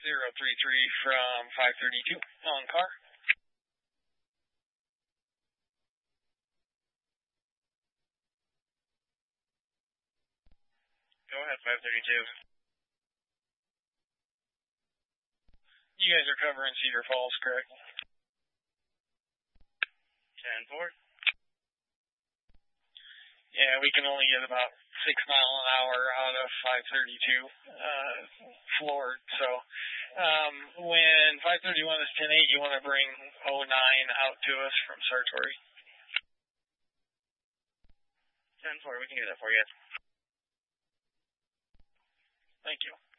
033 from 532 on car. Go ahead, 532. You guys are covering Cedar Falls, correct? 10-4. Yeah, we can only get about 6 miles an hour out of 532 floored. So when 531 is 10-8, you want to bring 09 out to us from Sartori. 10-4, we can do that for you. Thank you.